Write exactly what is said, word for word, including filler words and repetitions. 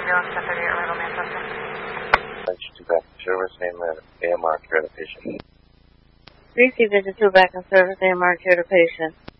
ten thirty-eight Arrival, Manchester. Two back in service, name uh, A M R, care of the patient. Three C Vision two back in service, A M R, care of the patient.